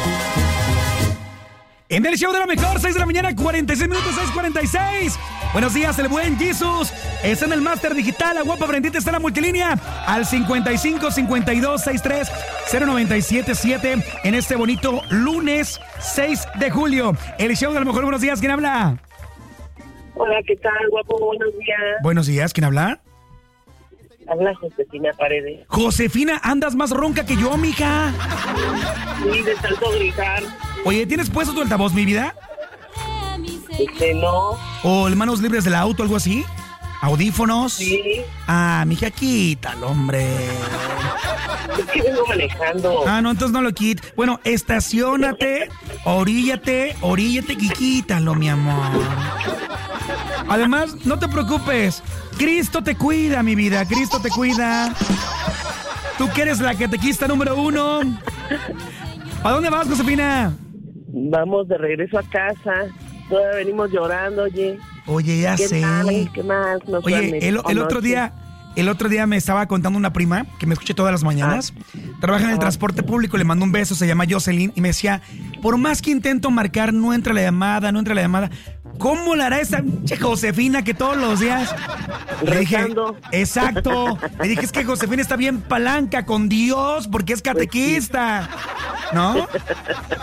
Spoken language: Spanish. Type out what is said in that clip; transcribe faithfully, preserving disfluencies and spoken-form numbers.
En el show de la mejor, seis de la mañana, cuarenta y seis minutos, seis cuarenta y seis. Buenos días, el buen Jesus. Está en el máster digital. La guapa Brendita está en la multilínea. Al cincuenta y cinco, cincuenta y dos, sesenta y tres, cero nueve siete siete. En este bonito lunes seis de julio. El show de la mejor. Buenos días, ¿quién habla? Hola, ¿qué tal, guapo? Buenos días. Buenos días, ¿quién habla? Habla Josefina Paredes. Josefina, andas más ronca que yo, mija. Sí, de tanto gritar. Oye, ¿tienes puesto tu altavoz, mi vida? Este, no. ¿O manos libres del auto, algo así? ¿Audífonos? Sí. Ah, mija, quítalo, hombre. Es que vengo manejando. Ah, no, entonces no lo quites. Bueno, estaciónate, oríllate, oríllate y quítalo, mi amor. Además, no te preocupes. Cristo te cuida, mi vida. Cristo te cuida. Tú que eres la catequista número uno. ¿A dónde vas, Josefina? Vamos de regreso a casa. Todavía venimos llorando, oye. Oye, ya ¿Qué sé. Mal, ¿Qué más? Nos Oye, el, el otro día... El otro día me estaba contando una prima que me escuché todas las mañanas. Ah. Trabaja en el ah. transporte público, le mandó un beso, se llama Jocelyn, y me decía, por más que intento marcar, no entra la llamada, no entra la llamada. ¿Cómo la hará esa che Josefina que todos los días? Le dije, exacto. Le dije, es que Josefina está bien palanca con Dios porque es catequista, ¿no?